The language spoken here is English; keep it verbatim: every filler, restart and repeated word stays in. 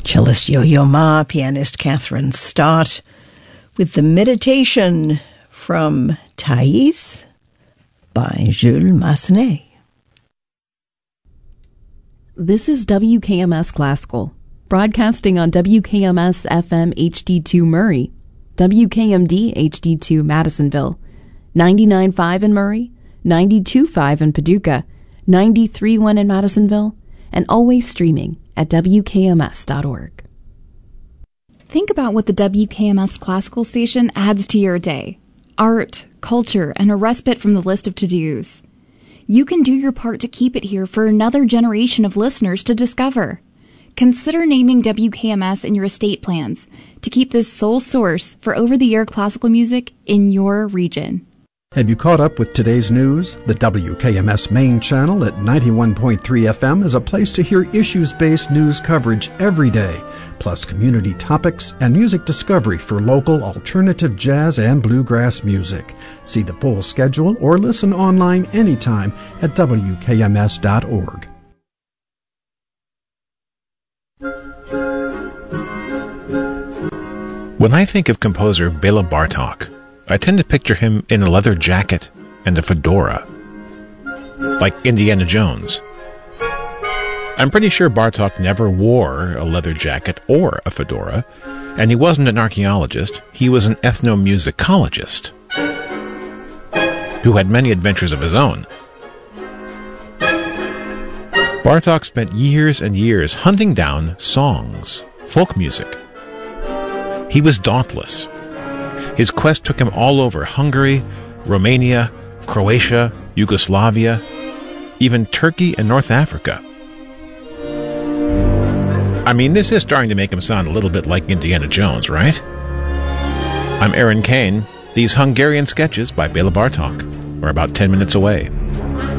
Cellist Yo-Yo Ma, pianist Catherine Stott, with the Meditation from Thais by Jules Massenet. This is W K M S Classical, broadcasting on W K M S F M H D two Murray, W K M D H D two Madisonville, ninety-nine point five in Murray, ninety-two point five in Paducah, ninety-three point one in Madisonville, and always streaming at W K M S dot org. Think about what the W K M S Classical Station adds to your day. Art, culture, and a respite from the list of to-dos. You can do your part to keep it here for another generation of listeners to discover. Consider naming W K M S in your estate plans to keep this sole source for over-the-air classical music in your region. Have you caught up with today's news? The W K M S main channel at ninety-one point three F M is a place to hear issues-based news coverage every day, plus community topics and music discovery for local alternative jazz and bluegrass music. See the full schedule or listen online anytime at W K M S dot org. When I think of composer Bela Bartok, I tend to picture him in a leather jacket and a fedora, like Indiana Jones. I'm pretty sure Bartok never wore a leather jacket or a fedora, and he wasn't an archaeologist, he was an ethnomusicologist who had many adventures of his own. Bartok spent years and years hunting down songs, folk music. He was dauntless. His quest took him all over Hungary, Romania, Croatia, Yugoslavia, even Turkey and North Africa. I mean, this is starting to make him sound a little bit like Indiana Jones, right? I'm Aaron Kane. These Hungarian sketches by Bela Bartok are about ten minutes away.